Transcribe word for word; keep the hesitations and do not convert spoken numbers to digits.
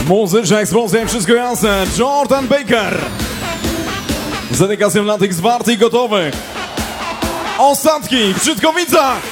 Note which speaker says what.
Speaker 1: Muzyczna eksplozja, wszystko jasne. Jordan Baker. Z dedykacją dla tych zwartych i gotowych. Ostatki w Brzydkowicach.